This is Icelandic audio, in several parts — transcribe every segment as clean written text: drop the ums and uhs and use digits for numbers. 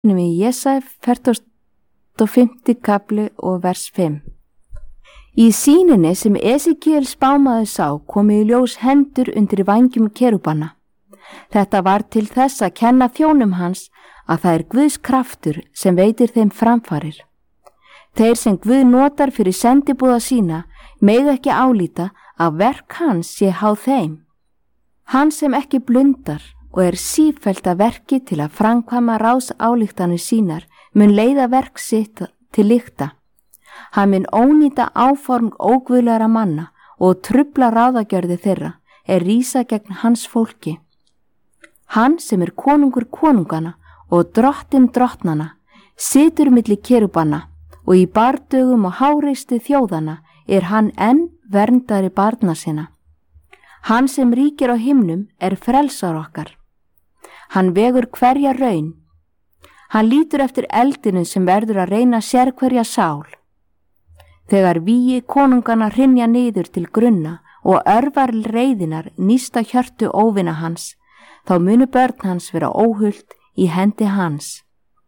Í Jesaja 45. kapli og vers 5. Í sýninni sem Esekiel spámaður sá komu í ljós hendur undir vængjum kerúbanna. Þetta var til þess að kenna þjónum hans að það Guðs kraftur sem veitir þeim framfarir. Þeir sem Guð notar fyrir sendibúða sína mega ekki álíta að verk hans sé háð þeim. Hann sem ekki blundar og sífellt að verki til að framkvæma ráðsályktanir sínar mun leiða verk sitt til lykta. Hann mun ónýta áform óguðlegra manna og trufla ráðagjörði þeirra rísa gegn hans fólki. Hann sem konungur konungana og drottinn drottnana situr milli kerúbanna og í bardögum og háreistu þjóðana hann enn verndari barna sinna. Hann sem ríkir á himnum frelsar okkar. Hann vegur hverja raun. Hann lítur eftir eldinu sem verður að reyna sérhverja sál. Þegar vígi konungana hrynja niður til grunna og örvar reiðinar nísta hjörtu óvina hans, þá munu börn hans vera óhult í hendi hans.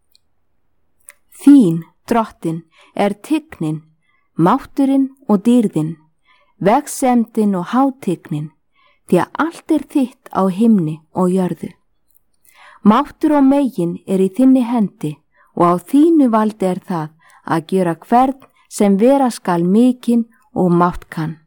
Þín, drottin, tignin, mátturinn og dýrðin, vegsemdin og hátignin, því að allt þitt á himni og jörðu. Máttur og megin í þinni hendi og á þínu valdi það að gera hvern sem vera skal mikinn og mátt kann.